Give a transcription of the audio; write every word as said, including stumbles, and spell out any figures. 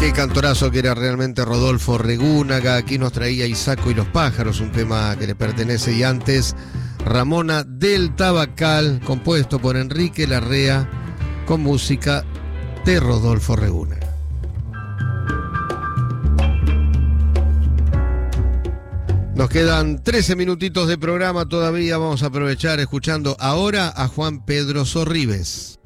Qué cantorazo que era realmente Rodolfo Regúnaga. Aquí nos traía Isaco y los pájaros, un tema que le pertenece, y antes Ramona del Tabacal, compuesto por Enrique Larrea, con música de Rodolfo Regúnaga. Nos quedan trece minutitos de programa todavía. Vamos a aprovechar escuchando ahora a Juan Pedro Sorribes.